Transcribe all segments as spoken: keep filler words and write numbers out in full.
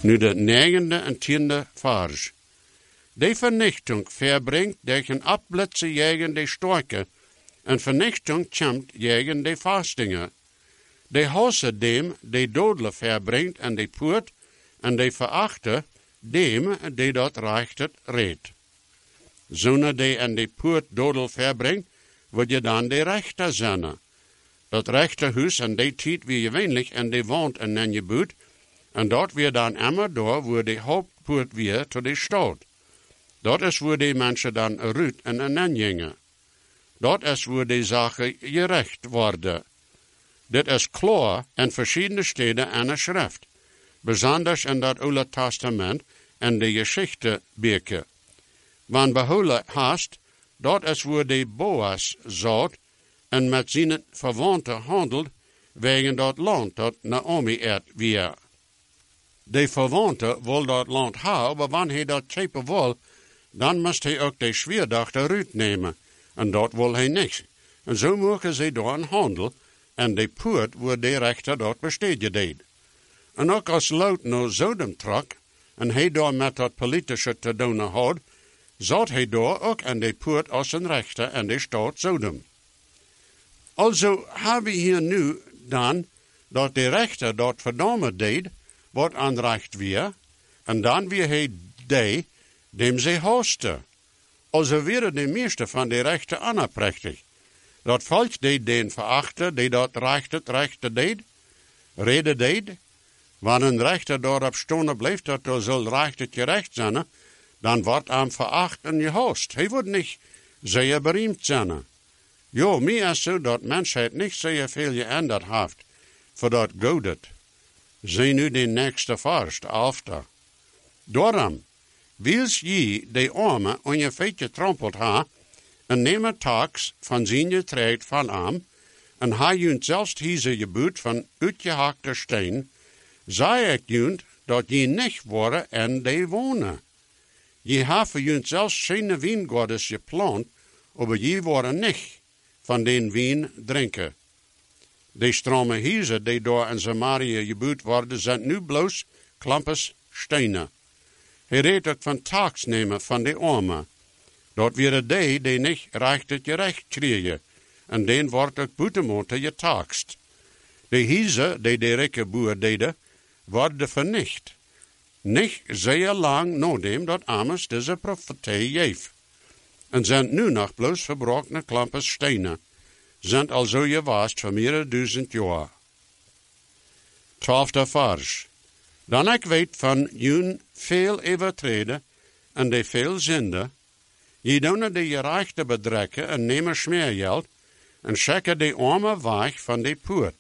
Nu de negende en tiende vers. De vernichting verbringt tegen afblitsen jegen de storken, en vernichting komt jegen de vastingen. De hasse dem, de dodelen verbringt en de poort, en de verachte dem, de dat rechtet reed. Zonder de en de poort dodel verbringt, word je dan de rechter zijn. Dat rechterhuis en de tijd wie gewöhnlich en de woont en en je buurt, en dat weer dan immer door, waar de hoofdpoort weer tot de stad. Dat is waar die mensen dan eruit en en gingen. Dat is waar die zaken gerecht worden. Dit is klaar in verschillende steden en een schrift. Besonders in dat Oude Testament en de Geschichtebücher. Want behouden haast, dat is waar de Boas zat en met zijn verwanten handelt wegen dat land dat Naomi uit weer. De verwante wil dat land hebben, maar wanneer hij dat schepen wil, dan moest hij ook de schweerdag eruit nemen. En dat wil hij niet. En zo mogen ze door een handel, en de poort wordt de rechter dat besteden deed. En ook als Lot naar Sodom trok, en hij daar met dat politische te doen had, zat hij daar ook aan de poort als een rechter en de stad Sodom. Also hebben we hier nu dan, dat de rechter dat verdomme deed, wat aanrecht weer, en dan weer hij de, dem ze haaste. Also werden de meeste van de rechten anerprächtig. Dat volk deed den verachten, die dat rechtet rechte deed, reden deed. Wanneer een rechter daarop stonden blijft, dat er zal rechtet gerecht zijn, dan wordt hem veracht en gehaast. Hij wordt niet zeer beroemd zijn. Jo, mij is zo dat mensheid niet zeer veel geändert heeft, voor dat godet. Zie nu de nächste vers, de elfde. Daarom, wils je de arme on je feet getrampeld ha, en neem taaks van zijn getreid van hem, en ha junt zelfs hieze gebuut van uitgehakte steen, zei ik junt dat je niet worden en de wonen. Je have junt zelfs geen wijngaarden geplant, maar je worden niet van den wijn drinken. De strome huizen die door in Samaria gebuut worden, zijn nu bloos klampes stenen. Hij reed ook van taaks nemen van de armen. Dat waren die die niet rechtet gerecht kregen, en den wordt ook buitenmonten getaakst. De huizen die de rijke boer deden, worden vernicht. Niet zeer lang nadat dat Amos deze profetie geef. En zijn nu nog bloos verbrokene klampes stenen. Zijn al zo gewaast voor meer duizend jaar. Twaalfde vers. Dan ik weet van jun veel overtreden en de veel zinde, je doen de gerechte bedrekken en nemen smeergeld en checken de arme weg van de poort.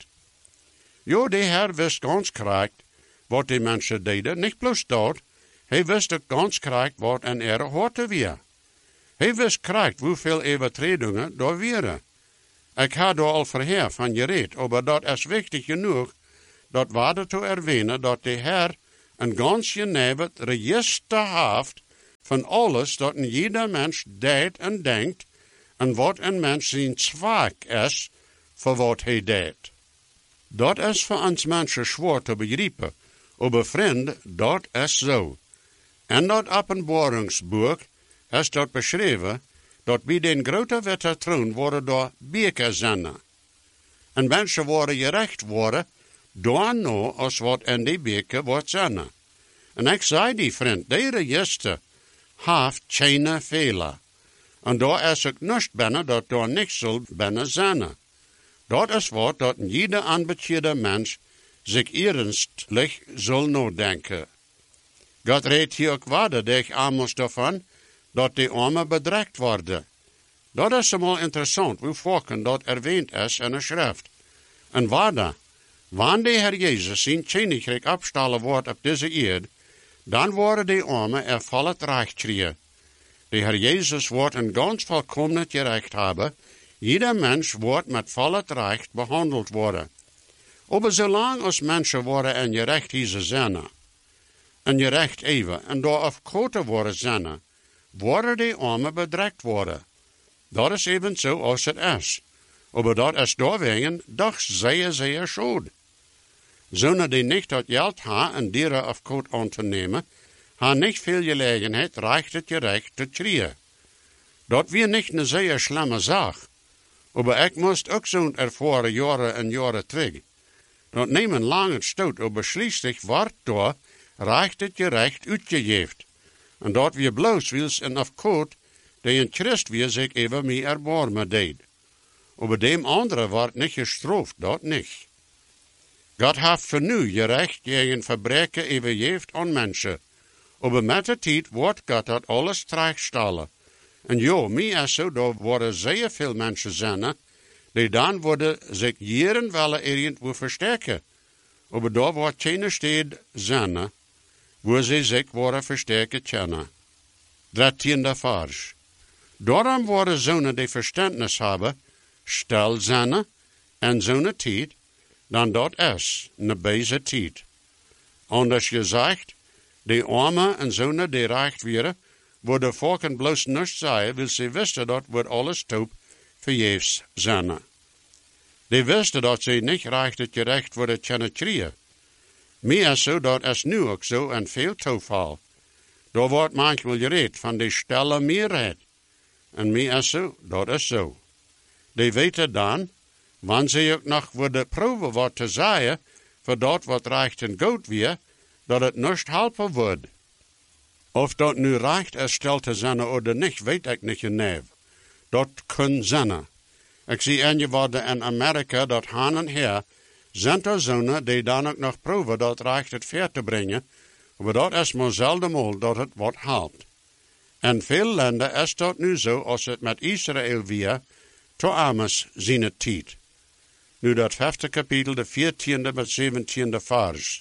Jo, de Heer wist ganz krijgt wat die mensen deden, niet bloos dat, hij wist ook ganz krijgt wat en er hoorde weer. Hij wist krijgt hoeveel overtredingen daar waren. Ik had er al voorher van gereed, maar dat is wichtig genoeg, dat waarde te erwähnen, dat de Heer een ganz geneverd register heeft van alles dat een jeder mens deed en denkt, en wat een mens zijn zwak is, voor wat hij deed. Dat is voor ons mensen zwaar te begrijpen, maar vriend, dat is zo. In dat openbaringsboek is dat beschreven, dat bij den grote witte troon worden door beken zinnen. En mensen worden gerecht worden, door nou als wat in die beken wordt zinnen. En ik zei die vriend, die register heeft geen fehler. En daar is ook niets binnen dat daar niks zal binnen zinnen. Dat is wat dat jeder aanbetjede mens zich ernstlich zal nadenken. God redt hier ook waardig Amos daarvan, dat die armen bedreigd worden. Dat is eenmaal interessant, hoe vaak dat erwähnt is in de schrift. En waarde, wanneer de Heer Jezus zijn koninkrijk opstellen wordt op deze aarde, dan worden die armen er volle recht krijgen. De Heer Jezus wordt een ganz volkomen gerecht hebben. Jeder mens wordt met volle recht behandeld worden. Maar zolang als mensen worden en gerecht hier zijn, en gerecht even, en door afkoten worden zijn, worden die armen bedreigd worden. Dat is even zo als het is. Maar dat is doorwegen doch zeer, zeer schuld. Zonen die niet dat geld ha en dieren of koot aan te nemen, ha niet veel gelegenheid recht het gerecht te kriegen. Dat weer niet een zeer schlimme zaak. Maar ik moest ook zo'n ervaren jaren en jaren terug. Dat nemen lange stoot, maar schließlich wordt door recht het gerecht uitgegeven. En dat weer bloos wils en of koot, die een Christ weer zich even mee erbarmen deed. Maar dem andere wordt niet gestraft, dat niet. God heeft voor nu gerecht tegen verbreken evengeeft aan mensen. Maar met de tijd wordt God dat alles terechtstellen. En ja, mij is zo, daar worden zeer veel mensen zijn, die dan worden zich jaren willen irgendwo versterken. Maar daar wordt geen stad zijn, waar ze zich worden versterken kunnen. Dertiende vers. Daarom worden zonen die verstandnis hebben, stil zijn en zo'n tijd, dan dat is, een deze tijd. Anders gezegd, die armen en zonen die recht werden, worden volken bloos niets zeggen, wil ze wisten dat wordt alles toop vergeefs zijn. Die wisten dat ze niet recht het gerecht worden kunnen krijgen. Meer is zo, dat is nu ook zo en veel toeval. Daar wordt manchmal gereed van die stille meerheid. En meer is zo, dat is zo. Die weten dan, wanneer ze ook nog worden proeven wat te zeggen, voor dat wat recht en goed weer, dat het niet helpen wordt. Of dat nu recht is stil te zijn of niet, weet ik niet genau. Dat kan zijn. Ik zie een worden in Amerika dat han en her, zijn er zonen die dan ook nog proeven dat recht het ver te brengen, maar dat is maar zelden mal dat het wat helpt. In veel landen is dat nu zo als het met Israël weer, to Amos zien het tijd. Nu dat vijfde kapitel, de veertiende met zeventiende vers.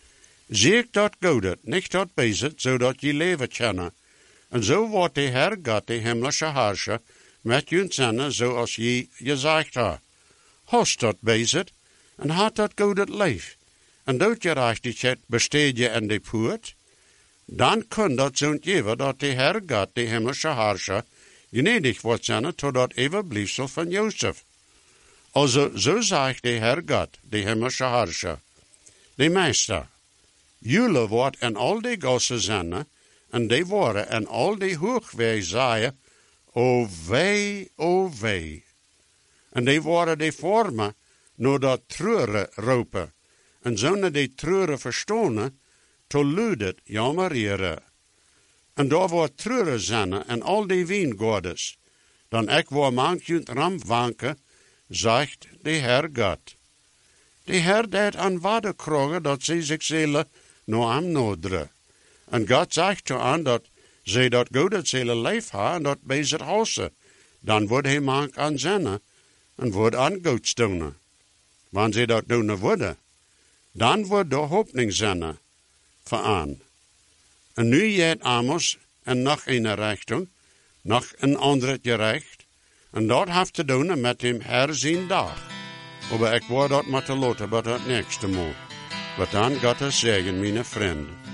Zie ik dat godet, niet dat bezet, zodat je leven kennen. En zo wordt de Heer God, de hemelse Herrscher, met je zinnen, zoals je gezegd hebt. Hast dat bezet, en had dat godet leef. En dood gerechtigheid besteed je in de poort, dan kan dat zo'n geven dat de Heer God, de hemelse Herrscher, gnädig wordt zijn tot dat evenbliefsel van Jozef. Also, zo zegt de Heer God, de hemelse Herrscher, de Meester, jullie wordt in al die gossen zijn, en die worden in al die hoogweg zeggen, o wee, o wee. En die worden die vormen, naar dat treuren roepen, en zonen die treuren verstonen, to luidet jammerieren. En daar wordt treuren zijn, en al die wijngoordes, dan ik waar mankjunt ram wanken, zegt de Heer God. De Heer deed aan waarde krogen dat ze zich zullen naar hem nooderen. En God zegt to aan dat ze dat goede zullen leef hebben en dat bij zich huizen. Dan wordt hij mank aan zinnen en wordt aan goed stonen. Wanneer ze dat doen worden, dan wordt de hoopning zinnen voor aan. En nu jeet Amos en nog een richting, nog een andere gerecht. En dat heeft te doen met hem herzien dag. Maar ik word dat maar te laten bij dat nächste Mal. Wat dan gaat het zeggen, mijn vrienden.